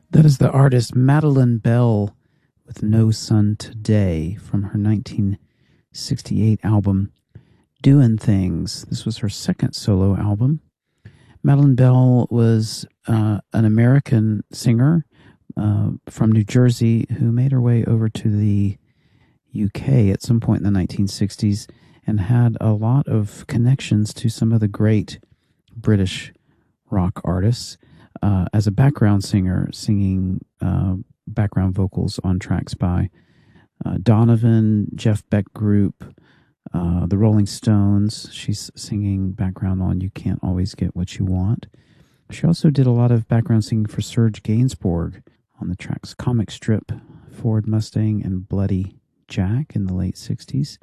That is the artist Madeline Bell with No Sun Today from her 1968 album Doin' Things. This was her second solo album. Madeline Bell was an American singer from New Jersey who made her way over to the UK at some point in the 1960s and had a lot of connections to some of the great British rock artists as a background singer, singing background vocals on tracks by Donovan, Jeff Beck Group, the Rolling Stones. She's singing background on You Can't Always Get What You Want. She also did a lot of background singing for Serge Gainsbourg on the tracks Comic Strip, Ford Mustang, and Bloody Jack in the late 60s.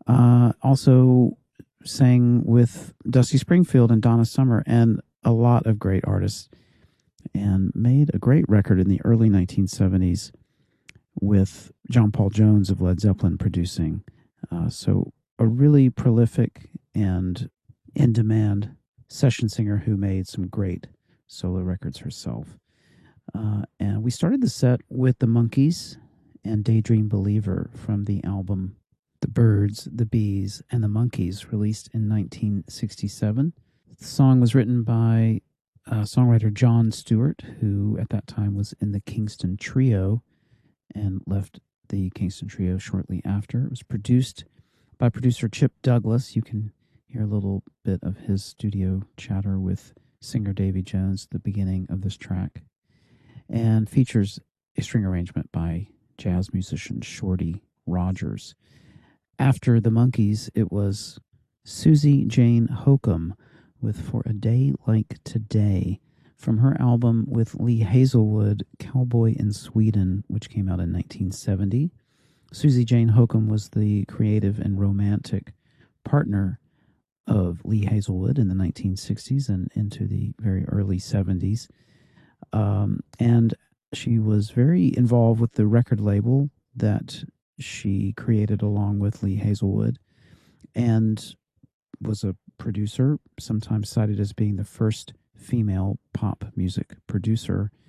Also sang with Dusty Springfield and Donna Summer and a lot of great artists, and made a great record in the early 1970s with John Paul Jones of Led Zeppelin producing. So a really prolific and in-demand session singer who made some great solo records herself. And we started the set with the Monkees and Daydream Believer from the album The Birds, the Bees, and the Monkees, released in 1967. The song was written by songwriter Jon Stewart, who at that time was in the Kingston Trio and left the Kingston Trio shortly after. It was produced by producer Chip Douglas. You can hear a little bit of his studio chatter with singer Davy Jones at the beginning of this track, and features a string arrangement by jazz musician Shorty Rogers. After the Monkees, it was Susie Jane Hokum with For a Day Like Today from her album with Lee Hazelwood, Cowboy in Sweden, which came out in 1970. Susie Jane Hokum was the creative and romantic partner of Lee Hazelwood in the 1960s and into the very early 70s. And she was very involved with the record label that she created along with Lee Hazelwood, and was a producer, sometimes cited as being the first female pop music producer